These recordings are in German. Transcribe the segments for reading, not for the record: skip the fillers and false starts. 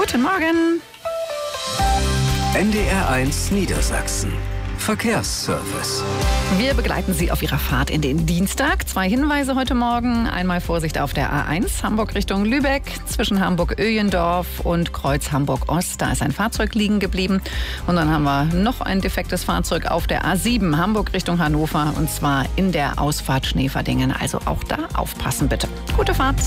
Guten Morgen. NDR1 Niedersachsen. Verkehrsservice. Wir begleiten Sie auf Ihrer Fahrt in den Dienstag. 2 Hinweise heute Morgen. Einmal Vorsicht auf der A1 Hamburg Richtung Lübeck. Zwischen Hamburg-Öhlendorf und Kreuz Hamburg-Ost. Da ist ein Fahrzeug liegen geblieben. Und dann haben wir noch ein defektes Fahrzeug auf der A7 Hamburg Richtung Hannover. Und zwar in der Ausfahrt Schneeverdingen. Also auch da aufpassen bitte. Gute Fahrt.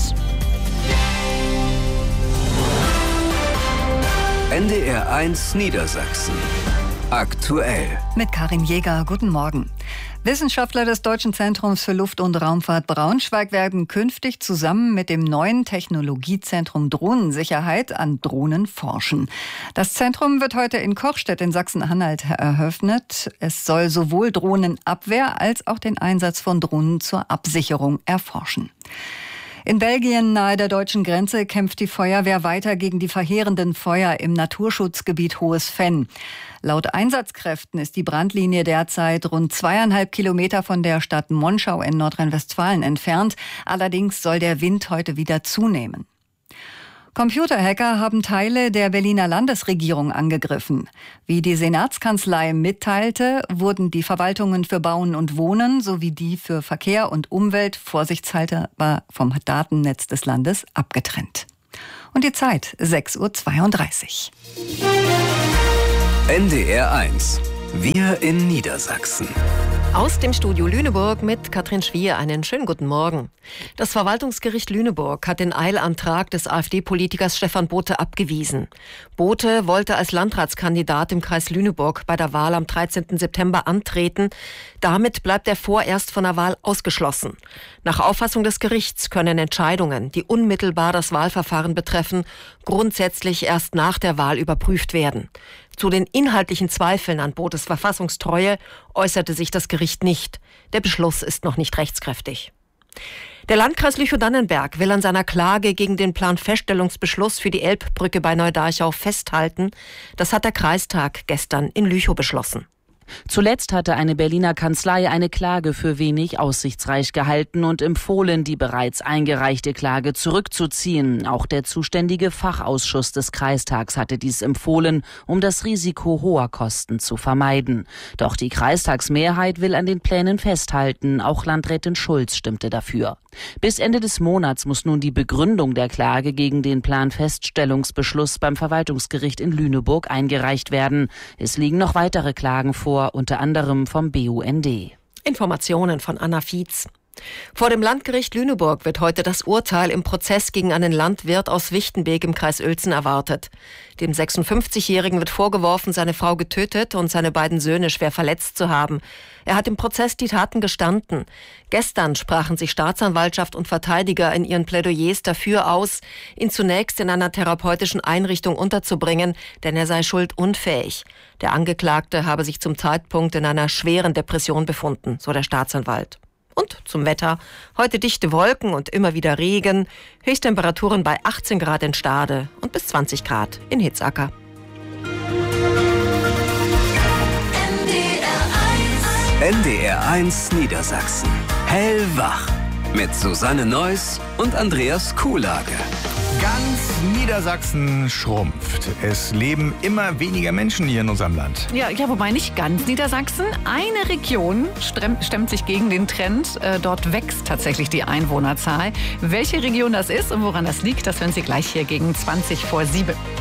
NDR1 Niedersachsen. Aktuell. Mit Karin Jäger, guten Morgen. Wissenschaftler des Deutschen Zentrums für Luft- und Raumfahrt Braunschweig werden künftig zusammen mit dem neuen Technologiezentrum Drohnensicherheit an Drohnen forschen. Das Zentrum wird heute in Kochstedt in Sachsen-Anhalt eröffnet. Es soll sowohl Drohnenabwehr als auch den Einsatz von Drohnen zur Absicherung erforschen. In Belgien nahe der deutschen Grenze kämpft die Feuerwehr weiter gegen die verheerenden Feuer im Naturschutzgebiet Hohes Venn. Laut Einsatzkräften ist die Brandlinie derzeit rund 2,5 Kilometer von der Stadt Monschau in Nordrhein-Westfalen entfernt. Allerdings soll der Wind heute wieder zunehmen. Computerhacker haben Teile der Berliner Landesregierung angegriffen. Wie die Senatskanzlei mitteilte, wurden die Verwaltungen für Bauen und Wohnen sowie die für Verkehr und Umwelt vorsichtshalber vom Datennetz des Landes abgetrennt. Und die Zeit 6:32 Uhr. NDR1. Wir in Niedersachsen. Aus dem Studio Lüneburg mit Katrin Schwier einen schönen guten Morgen. Das Verwaltungsgericht Lüneburg hat den Eilantrag des AfD-Politikers Stefan Bothe abgewiesen. Bothe wollte als Landratskandidat im Kreis Lüneburg bei der Wahl am 13. September antreten. Damit bleibt er vorerst von der Wahl ausgeschlossen. Nach Auffassung des Gerichts können Entscheidungen, die unmittelbar das Wahlverfahren betreffen, grundsätzlich erst nach der Wahl überprüft werden. Zu den inhaltlichen Zweifeln an Bothes Verfassungstreue äußerte sich das Gericht nicht. Der Beschluss ist noch nicht rechtskräftig. Der Landkreis Lüchow-Dannenberg will an seiner Klage gegen den Planfeststellungsbeschluss für die Elbbrücke bei Neudarchau festhalten. Das hat der Kreistag gestern in Lüchow beschlossen. Zuletzt hatte eine Berliner Kanzlei eine Klage für wenig aussichtsreich gehalten und empfohlen, die bereits eingereichte Klage zurückzuziehen. Auch der zuständige Fachausschuss des Kreistags hatte dies empfohlen, um das Risiko hoher Kosten zu vermeiden. Doch die Kreistagsmehrheit will an den Plänen festhalten. Auch Landrätin Schulz stimmte dafür. Bis Ende des Monats muss nun die Begründung der Klage gegen den Planfeststellungsbeschluss beim Verwaltungsgericht in Lüneburg eingereicht werden. Es liegen noch weitere Klagen vor, unter anderem vom BUND. Informationen von Anna Fietz. Vor dem Landgericht Lüneburg wird heute das Urteil im Prozess gegen einen Landwirt aus Wichtenbeek im Kreis Uelzen erwartet. Dem 56-Jährigen wird vorgeworfen, seine Frau getötet und seine beiden Söhne schwer verletzt zu haben. Er hat im Prozess die Taten gestanden. Gestern sprachen sich Staatsanwaltschaft und Verteidiger in ihren Plädoyers dafür aus, ihn zunächst in einer therapeutischen Einrichtung unterzubringen, denn er sei schuldunfähig. Der Angeklagte habe sich zum Zeitpunkt in einer schweren Depression befunden, so der Staatsanwalt. Und zum Wetter. Heute dichte Wolken und immer wieder Regen. Höchsttemperaturen bei 18 Grad in Stade und bis 20 Grad in Hitzacker. NDR1 Niedersachsen. Hellwach. Mit Susanne Neuss und Andreas Kuhlage. Ganz Niedersachsen schrumpft. Es leben immer weniger Menschen hier in unserem Land. Ja, wobei nicht ganz Niedersachsen. Eine Region stemmt sich gegen den Trend. Dort wächst tatsächlich die Einwohnerzahl. Welche Region das ist und woran das liegt, das hören Sie gleich hier gegen 7:20.